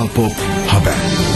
Pop Haber.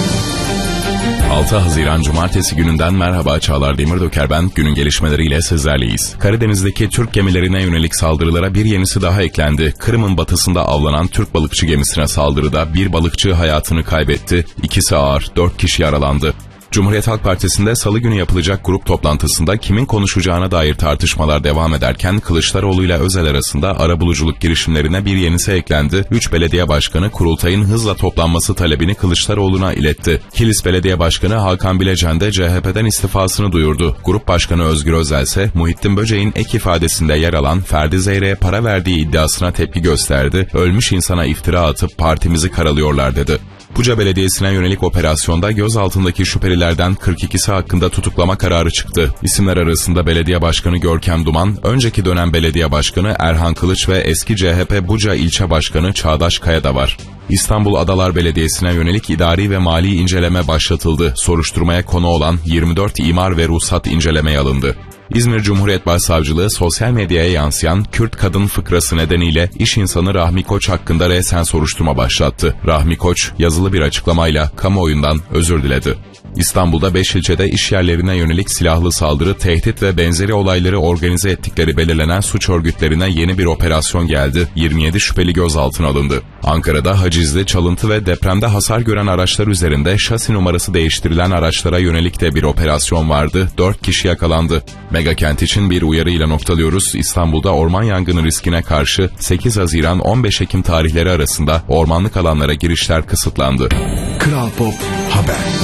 6 Haziran Cumartesi gününden merhaba, Çağlar Demirdöker ben. Günün gelişmeleriyle sizlerleyiz. Karadeniz'deki Türk gemilerine yönelik saldırılara bir yenisi daha eklendi. Kırım'ın batısında avlanan Türk balıkçı gemisine saldırıda bir balıkçı hayatını kaybetti. 2'si ağır, 4 kişi yaralandı. Cumhuriyet Halk Partisi'nde salı günü yapılacak grup toplantısında kimin konuşacağına dair tartışmalar devam ederken Kılıçdaroğlu ile Özel arasında arabuluculuk girişimlerine bir yenisi eklendi. 3 belediye başkanı kurultayın hızla toplanması talebini Kılıçdaroğlu'na iletti. Kilis Belediye Başkanı Hakan Bilecen de CHP'den istifasını duyurdu. Grup Başkanı Özgür Özel ise Muhittin Böceğin ek ifadesinde yer alan Ferdi Zeyrek'e para verdiği iddiasına tepki gösterdi. Ölmüş insana iftira atıp partimizi karalıyorlar dedi. Buca Belediyesi'ne yönelik operasyonda gözaltındaki şüphelilerden 42'si hakkında tutuklama kararı çıktı. İsimler arasında Belediye Başkanı Görkem Duman, önceki dönem Belediye Başkanı Erhan Kılıç ve eski CHP Buca İlçe Başkanı Çağdaş Kaya da var. İstanbul Adalar Belediyesi'ne yönelik idari ve mali inceleme başlatıldı. Soruşturmaya konu olan 24 imar ve ruhsat incelemeye alındı. İzmir Cumhuriyet Başsavcılığı sosyal medyaya yansıyan Kürt kadın fıkrası nedeniyle iş insanı Rahmi Koç hakkında resen soruşturma başlattı. Rahmi Koç yazılı bir açıklamayla kamuoyundan özür diledi. İstanbul'da 5 ilçede iş yerlerine yönelik silahlı saldırı, tehdit ve benzeri olayları organize ettikleri belirlenen suç örgütlerine yeni bir operasyon geldi. 27 şüpheli gözaltına alındı. Ankara'da hacizli, çalıntı ve depremde hasar gören araçlar üzerinde şasi numarası değiştirilen araçlara yönelik de bir operasyon vardı. 4 kişi yakalandı. Megakent için bir uyarıyla noktalıyoruz. İstanbul'da orman yangını riskine karşı 8 Haziran 15 Ekim tarihleri arasında ormanlık alanlara girişler kısıtlandı. Kral Pop Haber.